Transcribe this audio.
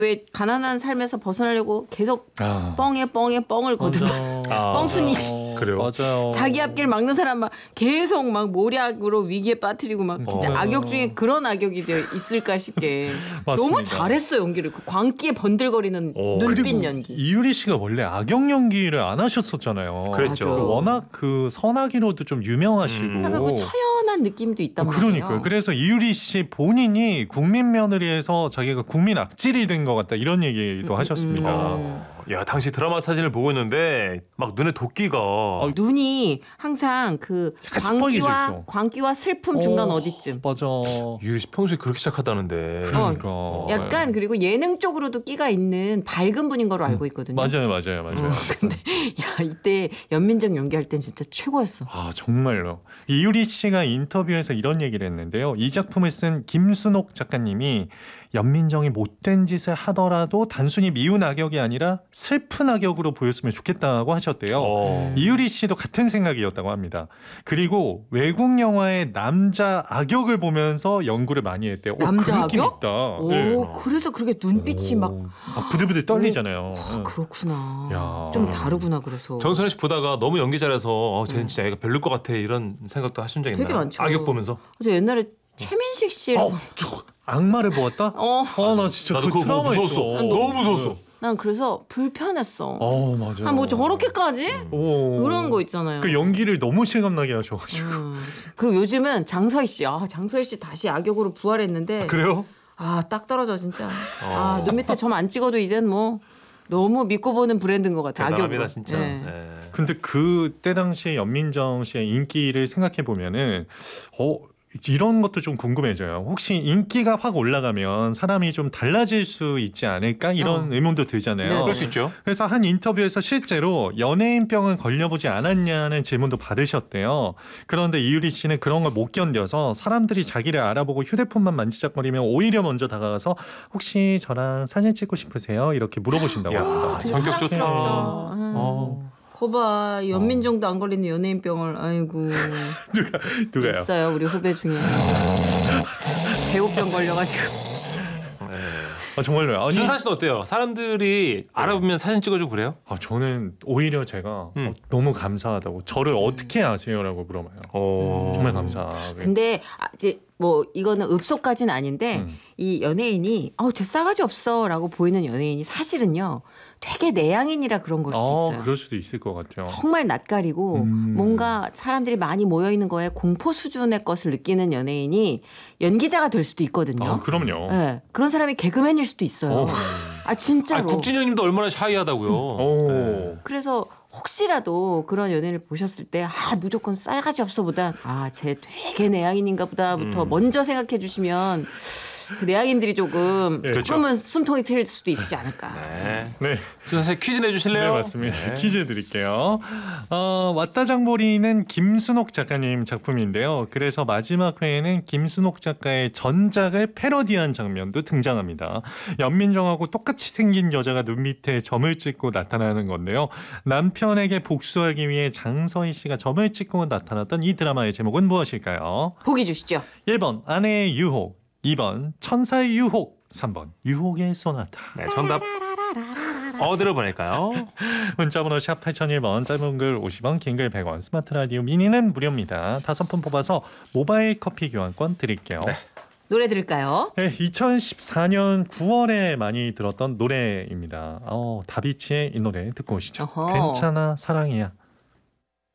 왜 가난한 삶에서 벗어나려고 계속 뻥에 뻥을 거듭 뻥순이 그래요. 맞아요. 자기 앞길 막는 사람 막 계속 막 모략으로 위기에 빠뜨리고 막 진짜 악역 중에 그런 악역이 되어 있을까 싶게 너무 잘했어 연기를. 그 광기에 번들거리는 눈빛 연기. 이유리 씨가 원래 악역 연기를 안 하셨었잖아요. 그랬죠. 워낙 그 선악기로도 좀 유명하시고 그리고 처연한 느낌도 있단 말이에요. 그러니까요. 그래서 이유리 씨 본인이 국민 며느리에서 자기가 국민 악질이 된 것 같다 이런 얘기도 하셨습니다. 야, 당시 드라마 사진을 보고 있는데 막 눈에 도끼가 눈이 항상 그 광기와 슬픔 중간 어디쯤. 맞아. 이유리 씨 평소에 그렇게 시작하다는데. 그러니까. 약간 그리고 예능 쪽으로도 끼가 있는 밝은 분인 거로 알고 있거든요. 맞아요. 근데 야 이때 연민정 연기할 땐 진짜 최고였어. 아 정말로. 이유리 씨가 인터뷰에서 이런 얘기를 했는데요. 이 작품을 쓴 김순옥 작가님이 연민정이 못된 짓을 하더라도 단순히 미운 악역이 아니라 슬픈 악역으로 보였으면 좋겠다고 하셨대요. 이유리 씨도 같은 생각이었다고 합니다. 그리고 외국 영화의 남자 악역을 보면서 연구를 많이 했대요. 남자 그 악역? 있다. 그래서 그렇게 눈빛이 막 부들부들 떨리잖아요. 그렇구나. 야. 좀 다르구나 그래서. 정선혜 씨 보다가 너무 연기 잘해서 쟤는 진짜 애가 별로일 것 같아 이런 생각도 하신 적 있나요? 되게 많죠. 악역 보면서. 저 옛날에 최민식 씨. 저 악마를 보았다? 나 진짜 나도 그 그거 트라우마 무서웠어. 있어. 너무 무서웠어. 난 그래서 불편했어. 맞아요. 뭐 저렇게까지? 그런 거 있잖아요. 그 연기를 너무 실감나게 하셔가지고. 그리고 요즘은 장서희 씨. 장서희 씨 다시 악역으로 부활했는데. 그래요? 딱 떨어져 진짜. 눈 밑에 점 안 찍어도 이젠 뭐 너무 믿고 보는 브랜드인 것 같아. 대단합니다 악역으로. 진짜. 네. 근데 그때 당시에 연민정 씨의 인기를 생각해 보면은 이런 것도 좀 궁금해져요. 혹시 인기가 확 올라가면 사람이 좀 달라질 수 있지 않을까 이런 의문도 들잖아요. 네. 그럴 수 있죠. 그래서 한 인터뷰에서 실제로 연예인병은 걸려보지 않았냐는 질문도 받으셨대요. 그런데 이유리 씨는 그런 걸 못 견뎌서 사람들이 자기를 알아보고 휴대폰만 만지작거리면 오히려 먼저 다가가서 혹시 저랑 사진 찍고 싶으세요? 이렇게 물어보신다고 합니다. 성격 좋다. 거봐 연민정도 안 걸리는 연예인병을 아이고 누가요? 있어요 우리 후배 중에 배우병 걸려가지고. 정말로요? 준산 씨는 어때요? 사람들이 알아보면 사진 찍어주고 그래요? 저는 오히려 제가 너무 감사하다고 저를 어떻게 아세요라고 물어봐요. 정말 감사하고. 근데 이제 뭐 이거는 읍소까지는 아닌데 이 연예인이 쟤 싸가지 없어라고 보이는 연예인이 사실은요 되게 내향인이라 그런 걸 수도 있어요. 그럴 수도 있을 것 같아요. 정말 낯가리고 뭔가 사람들이 많이 모여 있는 거에 공포 수준의 것을 느끼는 연예인이 연기자가 될 수도 있거든요. 그럼요. 네, 그런 사람이 개그맨일 수도 있어요. 진짜로. 국진영님도 얼마나 샤이하다고요. 네. 그래서 혹시라도 그런 연예인을 보셨을 때 무조건 싸가지 없어보단 쟤 되게 내향인인가 보다부터 먼저 생각해 주시면 그 내향인들이 조금은 숨통이 트일 수도 있지 않을까. 네. 준산 씨 퀴즈 내주실래요? 네, 맞습니다. 퀴즈 드릴게요. 왔다 장보리는 김순옥 작가님 작품인데요. 그래서 마지막 회에는 김순옥 작가의 전작을 패러디한 장면도 등장합니다. 연민정하고 똑같이 생긴 여자가 눈 밑에 점을 찍고 나타나는 건데요. 남편에게 복수하기 위해 장서희 씨가 점을 찍고 나타났던 이 드라마의 제목은 무엇일까요? 보기 주시죠. 1번 아내의 유혹, 2번 천사의 유혹, 3번 유혹의 소나타. 네, 정답 어디로 보낼까요? 문자번호 샵 8001번, 짧은 글 50원, 긴 글 100원, 스마트 라디오 미니는 무료입니다. 5분 뽑아서 모바일 커피 교환권 드릴게요. 네. 노래 들을까요? 네, 2014년 9월에 많이 들었던 노래입니다. 다비치의 이 노래 듣고 오시죠. 어허. 괜찮아 사랑이야.